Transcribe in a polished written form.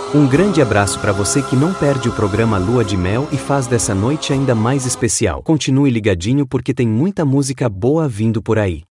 Um grande abraço para você que não perde o programa Lua de Mel e faz dessa noite ainda mais especial. Continue ligadinho porque tem muita música boa vindo por aí.